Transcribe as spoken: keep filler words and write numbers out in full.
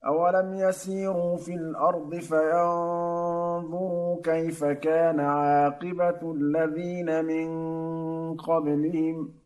أَوَلَمْ يَسِيرُوا فِي الْأَرْضِ فَيَنظُرُوا كَيْفَ كَانَ عَاقِبَةُ الَّذِينَ مِن قَبْلِهِمْ